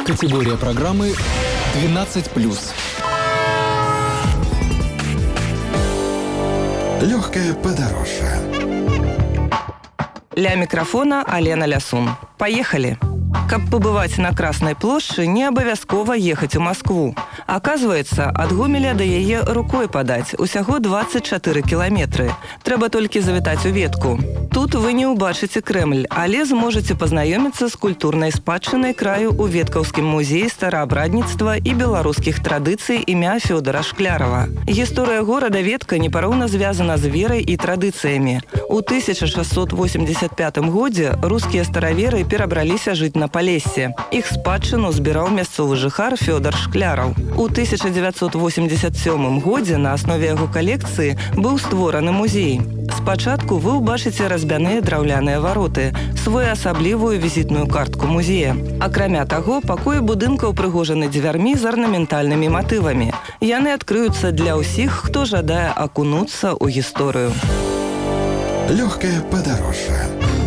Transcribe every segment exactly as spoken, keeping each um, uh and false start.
Категория программы двенадцать плюс. Легкое подорожье. Ля микрофона Алена Лясун. Поехали! Каб побывать на Красной площади, не обовязково ехать в Москву. Оказывается, от Гомеля до яе рукой подать усяго двадцать четыре километры. Трэба толькі завітаць у Ветку. Тут вы не убачыце Кремль, але зможаце пазнаёміцца з культурнай спадчынай краю у Веткаўскім музеі стараабрадніцтва і беларускіх традыцый імя Фёдора Шклярова. Гісторыя горада Ветка непарыўна звязана з верай і традыцыямі. У тысяча шестьсот восемьдесят пятым годзе рускія стараверы перабраліся жыць на Палессе. Іх спадчыну збіраў мясцовы жыхар Фёдор Шкляраў. У тысяча девятьсот восемьдесят сёмым годзе на аснове яго калекцыі быў створаны музей. Спачатку вы ўбачыце разбяныя драўляныя вароты, своеасаблівую візітную картку музея. Акрамя таго, пакоі будынка ўпрыгожаны дзвярмі з арнаментальнымі матывамі. Яны адкрыюцца для ўсіх, хто жадае акунуцца ў гісторыю. Легкое подорожье.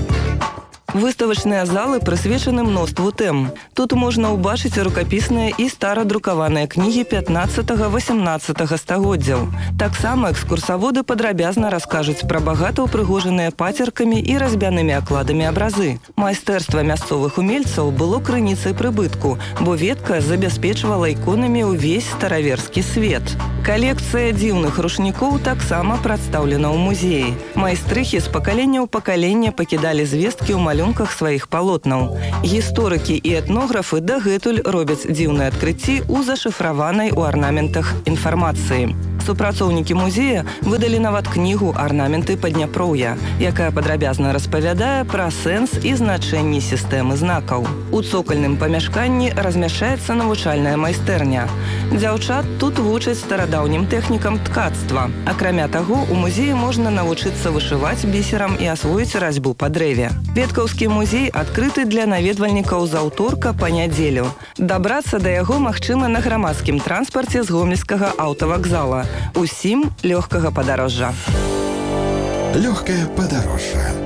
Выставачныя залы прысвечаны мноству тэм. Тут можна ўбачыць рукапісныя і старадрукаваныя кнігі пятнаццатага-восемнаццатага стагоддзяў. Таксама экскурсаводы падрабязна раскажуць пра багата ўпрыгожаныя пацеркамі і разбянымі акладамі абразы. Майстэрства мясцовых умельцаў было крыніцай прыбытку, бо Ветка забяспечвала іконамі ўвесь стараверскі свет. Калекцыя дзіўных рушнікоў таксама прадстаўлена ў музеі. Майстрыхі з пакалення ў пакаленне пакідалі звесткі ў малюнках сваіх палотнаў. Гісторыкі і этнографы дагэтуль робяць дзіўныя адкрыцці ў зашыфраванай у арнаментах інфармацыі. Супрацоўнікі музея выдалі нават кнігу «Арнаменты Падняпроўя», якая падрабязна распавядае пра сэнс і значэнні сістэмы знакаў. У цокальным памяшканні размяшчаецца навучальная майстэрня. Дзяўчат тут вучаць старадаўнім тэхнікам ткацтва. Акрамя таго, у музеі можна навучыцца вышываць бісерам і асвоіць разьбу па дрэве. Веткаўскі музей адкрыты для наведвальнікаў з аўторка па нядзелю. Дабрацца да яго магчыма на грамадскім транспарце з гомельскага аўтавакзала. Усім лёгкага падарожжа. Легкое подорожье.